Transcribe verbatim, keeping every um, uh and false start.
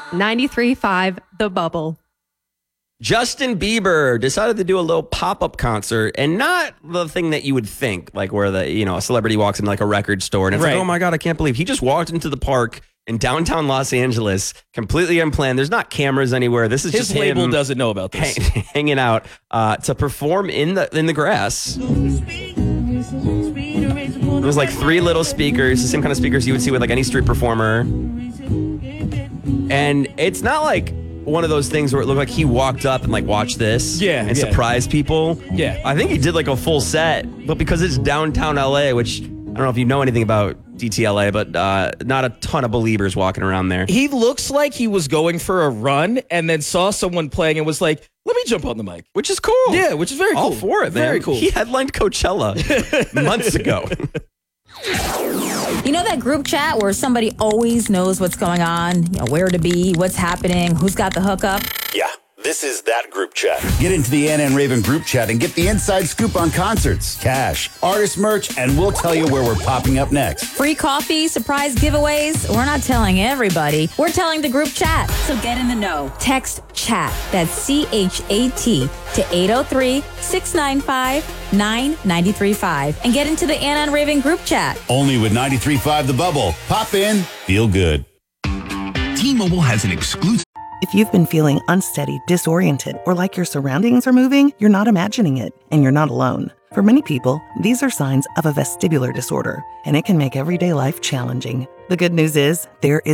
ninety-three point five The Bubble. Justin Bieber decided to do a little pop-up concert, and not the thing that you would think, like where the you know a celebrity walks into like a record store and it's Right. like, oh my God, I can't believe he just walked into the park in downtown Los Angeles, completely unplanned. There's not cameras anywhere. This is His just label him doesn't know about this. hang, hanging out uh, to perform in the in the grass. It was like three little speakers, the same kind of speakers you would see with like any street performer. And it's not like one of those things where it looked like he walked up and like watched this Yeah, and yeah. surprised people. Yeah. I think he did like a full set, but because it's downtown L A, which I don't know if you know anything about D T L A, but uh, not a ton of believers walking around there. He looks like he was going for a run and then saw someone playing and was like, let me jump on the mic. Which is cool. Yeah, which is very cool. All for it, man. Very cool. He headlined Coachella months ago. You know that group chat where somebody always knows what's going on, you know, where to be, what's happening, who's got the hookup? Yeah, this is that group chat. Get into the Anna and Raven group chat and get the inside scoop on concerts, cash, artist merch, and we'll tell you where we're popping up next. Free coffee, surprise giveaways. We're not telling everybody. We're telling the group chat. So get in the know. Text chat. That's C H A T to eight oh three, six nine five, nine nine three five and get into the Anna and Raven group chat. Only with ninety-three point five The Bubble. Pop in, feel good. T-Mobile has an exclusive. If you've been feeling unsteady, disoriented, or like your surroundings are moving, you're not imagining it, and you're not alone. For many people, these are signs of a vestibular disorder, and it can make everyday life challenging. The good news is there is